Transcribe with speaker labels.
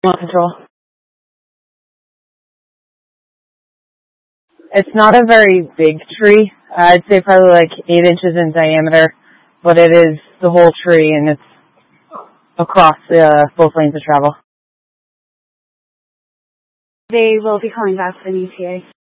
Speaker 1: Control. It's not a very big tree. I'd say probably like 8 inches in diameter, but it is the whole tree, and it's across both lanes of travel.
Speaker 2: They will be calling back for the ETA.